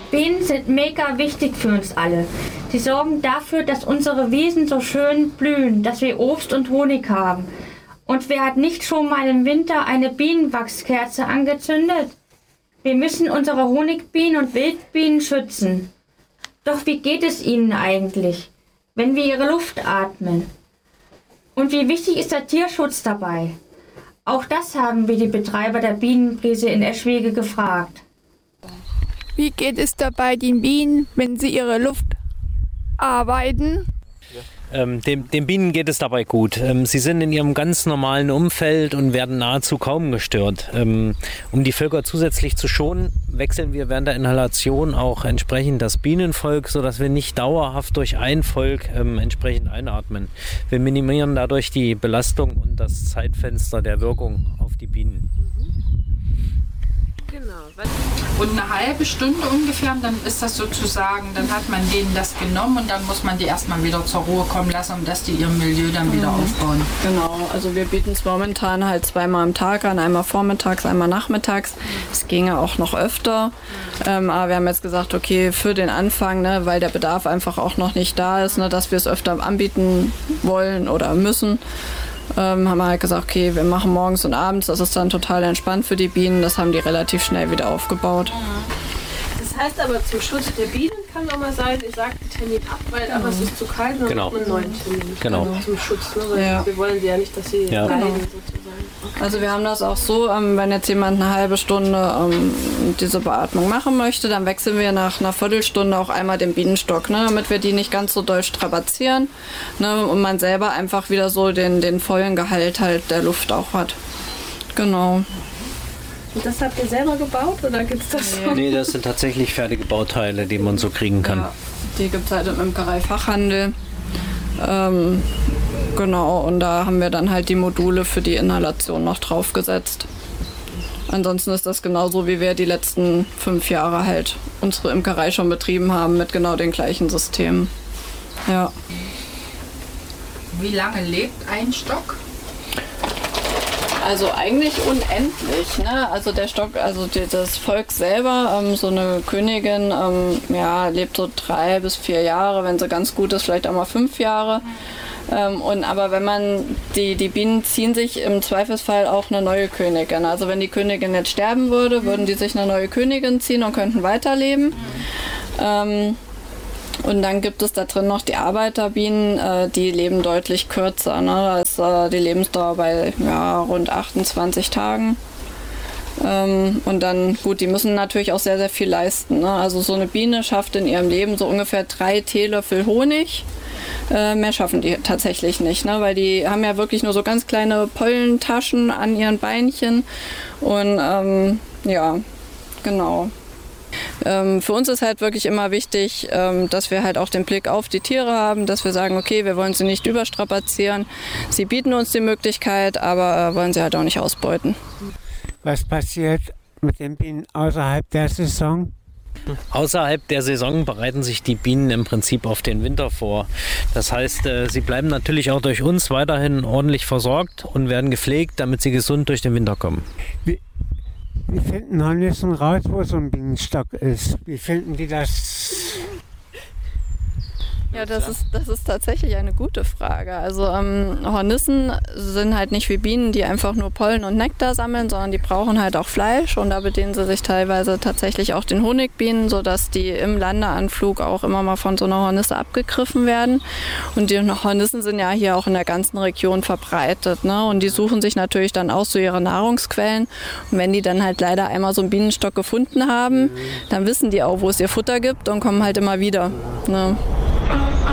Bienen sind mega wichtig für uns alle. Sie sorgen dafür, dass unsere Wiesen so schön blühen, dass wir Obst und Honig haben. Und wer hat nicht schon mal im Winter eine Bienenwachskerze angezündet? Wir müssen unsere Honigbienen und Wildbienen schützen. Doch wie geht es ihnen eigentlich, wenn wir ihre Luft atmen? Und wie wichtig ist der Tierschutz dabei? Auch das haben wir die Betreiber der Bienenbrise in Eschwege gefragt. Wie geht es dabei den Bienen, wenn sie ihre Luft arbeiten? Den Bienen geht es dabei gut. Sie sind in ihrem ganz normalen Umfeld und werden nahezu kaum gestört. Um die Völker zusätzlich zu schonen, wechseln wir während der Inhalation auch entsprechend das Bienenvolk, sodass wir nicht dauerhaft durch ein Volk entsprechend einatmen. Wir minimieren dadurch die Belastung und das Zeitfenster der Wirkung auf die Bienen. Genau. Und eine halbe Stunde ungefähr, dann ist das sozusagen, dann hat man denen das genommen und dann muss man die erstmal wieder zur Ruhe kommen lassen, um dass die ihr Milieu dann wieder aufbauen. Genau, also wir bieten es momentan halt zweimal am Tag an, einmal vormittags, einmal nachmittags. Es ginge auch noch öfter, aber wir haben jetzt gesagt, okay, für den Anfang, ne, weil der Bedarf einfach auch noch nicht da ist, ne, dass wir es öfter anbieten wollen oder müssen. Haben wir halt gesagt, okay, wir machen morgens und abends, das ist dann total entspannt für die Bienen, das haben die relativ schnell wieder aufgebaut. Das heißt aber, zum Schutz der Bienen kann auch mal sein, ich sage den Termin ab, weil aber es ist zu kalt und dann Genau. macht man einen neuen Termin. Genau. Zum Schutz, ne? Weil wir wollen ja nicht, dass sie leiden sozusagen. Okay. Also wir haben das auch so, wenn jetzt jemand eine halbe Stunde diese Beatmung machen möchte, dann wechseln wir nach einer Viertelstunde auch einmal den Bienenstock, ne, damit wir die nicht ganz so doll strapazieren, ne, und man selber einfach wieder so den vollen Gehalt halt der Luft auch hat. Genau. Und das habt ihr selber gebaut oder gibt es das so? Nee, das sind tatsächlich fertige Bauteile, die man so kriegen kann. Ja, die gibt es halt im Imkerei-Fachhandel. Genau, und da haben wir dann halt die Module für die Inhalation noch draufgesetzt. Ansonsten ist das genauso, wie wir die letzten 5 Jahre halt unsere Imkerei schon betrieben haben, mit genau den gleichen Systemen. Ja. Wie lange lebt ein Stock? Also eigentlich unendlich, ne? Also der Stock, also das Volk selber, so eine Königin, lebt so 3 bis 4 Jahre, wenn sie ganz gut ist, vielleicht auch mal 5 Jahre. Aber wenn man, die Bienen ziehen sich im Zweifelsfall auch eine neue Königin. Also wenn die Königin jetzt sterben würde, würden die sich eine neue Königin ziehen und könnten weiterleben. Und dann gibt es da drin noch die Arbeiterbienen, die leben deutlich kürzer. Ne? Da ist die Lebensdauer bei rund 28 Tagen. Und dann, gut, die müssen natürlich auch sehr, sehr viel leisten. Ne? Also so eine Biene schafft in ihrem Leben so ungefähr 3 Teelöffel Honig. Mehr schaffen die tatsächlich nicht, ne? Weil die haben ja wirklich nur so ganz kleine Pollentaschen an ihren Beinchen. Und genau. Für uns ist halt wirklich immer wichtig, dass wir halt auch den Blick auf die Tiere haben, dass wir sagen, okay, wir wollen sie nicht überstrapazieren. Sie bieten uns die Möglichkeit, aber wollen sie halt auch nicht ausbeuten. Was passiert mit den Bienen außerhalb der Saison? Außerhalb der Saison bereiten sich die Bienen im Prinzip auf den Winter vor. Das heißt, sie bleiben natürlich auch durch uns weiterhin ordentlich versorgt und werden gepflegt, damit sie gesund durch den Winter kommen. Wie finden Hornissen raus, wo so ein Bienenstock ist? Wie finden die das? Ja, das ist tatsächlich eine gute Frage. Also Hornissen sind halt nicht wie Bienen, die einfach nur Pollen und Nektar sammeln, sondern die brauchen halt auch Fleisch und da bedienen sie sich teilweise tatsächlich auch den Honigbienen, sodass die im Landeanflug auch immer mal von so einer Hornisse abgegriffen werden. Und die Hornissen sind ja hier auch in der ganzen Region verbreitet, ne? Und die suchen sich natürlich dann auch so ihre Nahrungsquellen. Und wenn die dann halt leider einmal so einen Bienenstock gefunden haben, dann wissen die auch, wo es ihr Futter gibt und kommen halt immer wieder, ne?